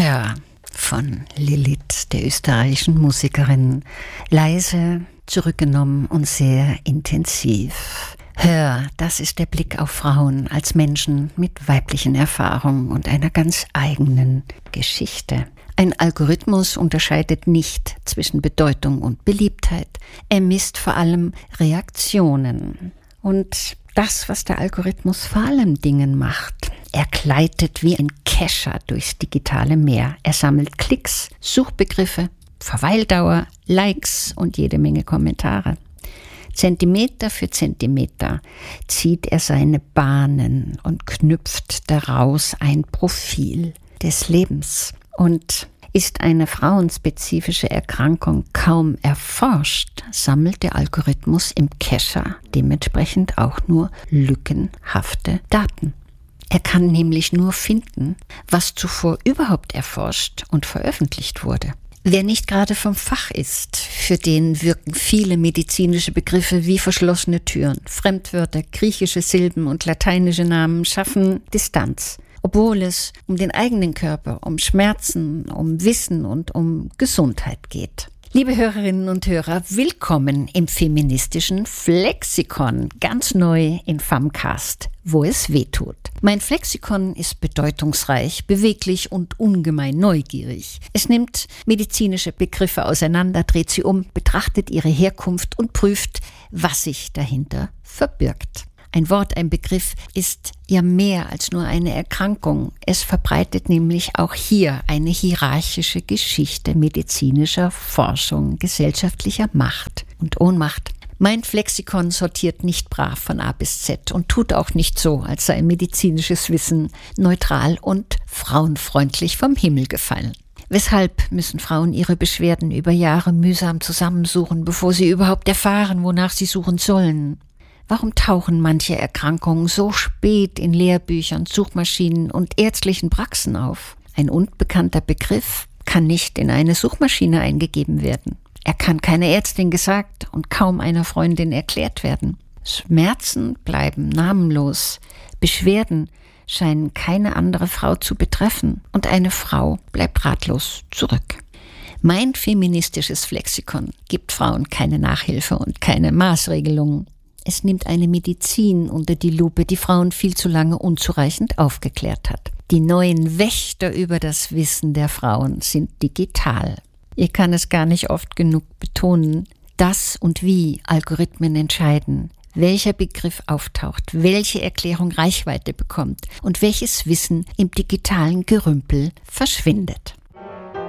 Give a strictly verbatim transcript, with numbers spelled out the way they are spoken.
Hör von Lilith, der österreichischen Musikerin. Leise, zurückgenommen und sehr intensiv. Hör, das ist der Blick auf Frauen als Menschen mit weiblichen Erfahrungen und einer ganz eigenen Geschichte. Ein Algorithmus unterscheidet nicht zwischen Bedeutung und Beliebtheit. Er misst vor allem Reaktionen. Und das, was der Algorithmus vor allem Dingen macht, er gleitet wie ein Kescher durchs digitale Meer. Er sammelt Klicks, Suchbegriffe, Verweildauer, Likes und jede Menge Kommentare. Zentimeter für Zentimeter zieht er seine Bahnen und knüpft daraus ein Profil des Lebens. Und ist eine frauenspezifische Erkrankung kaum erforscht, sammelt der Algorithmus im Kescher dementsprechend auch nur lückenhafte Daten. Er kann nämlich nur finden, was zuvor überhaupt erforscht und veröffentlicht wurde. Wer nicht gerade vom Fach ist, für den wirken viele medizinische Begriffe wie verschlossene Türen. Fremdwörter, griechische Silben und lateinische Namen schaffen Distanz, obwohl es um den eigenen Körper, um Schmerzen, um Wissen und um Gesundheit geht. Liebe Hörerinnen und Hörer, willkommen im feministischen Flexikon, ganz neu im Femcast, wo es weh tut. Mein Flexikon ist bedeutungsreich, beweglich und ungemein neugierig. Es nimmt medizinische Begriffe auseinander, dreht sie um, betrachtet ihre Herkunft und prüft, was sich dahinter verbirgt. Ein Wort, ein Begriff ist ja mehr als nur eine Erkrankung. Es verbreitet nämlich auch hier eine hierarchische Geschichte medizinischer Forschung, gesellschaftlicher Macht und Ohnmacht. Mein Flexikon sortiert nicht brav von A bis Z und tut auch nicht so, als sei medizinisches Wissen neutral und frauenfreundlich vom Himmel gefallen. Weshalb müssen Frauen ihre Beschwerden über Jahre mühsam zusammensuchen, bevor sie überhaupt erfahren, wonach sie suchen sollen? Warum tauchen manche Erkrankungen so spät in Lehrbüchern, Suchmaschinen und ärztlichen Praxen auf? Ein unbekannter Begriff kann nicht in eine Suchmaschine eingegeben werden. Er kann keiner Ärztin gesagt und kaum einer Freundin erklärt werden. Schmerzen bleiben namenlos. Beschwerden scheinen keine andere Frau zu betreffen. Und eine Frau bleibt ratlos zurück. Mein feministisches Flexikon gibt Frauen keine Nachhilfe und keine Maßregelungen. Es nimmt eine Medizin unter die Lupe, die Frauen viel zu lange unzureichend aufgeklärt hat. Die neuen Wächter über das Wissen der Frauen sind digital. Ich kann es gar nicht oft genug betonen, dass und wie Algorithmen entscheiden, welcher Begriff auftaucht, welche Erklärung Reichweite bekommt und welches Wissen im digitalen Gerümpel verschwindet.